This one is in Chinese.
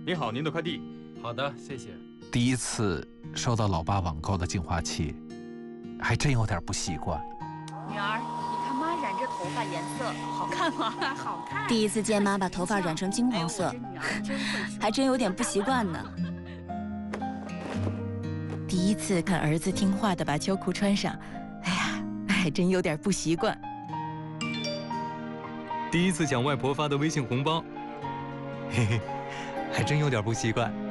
您好，您的快递。 好的，谢谢。 第一次收到老爸网购的净化器，还真有点不习惯。 女儿，你看妈染这头发颜色好看吗？ 好看。 第一次见妈把头发染成金黄色，还真有点不习惯呢。第一次看儿子听话的把秋裤穿上，哎呀，还真有点不习惯。 第一次抢外婆发的微信红包，嘿嘿，还真有点不习惯。